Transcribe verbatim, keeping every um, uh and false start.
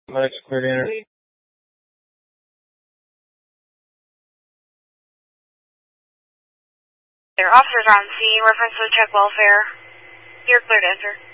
Medics clear to enter. Their officers are on scene. Reference to check welfare. You're clear to enter.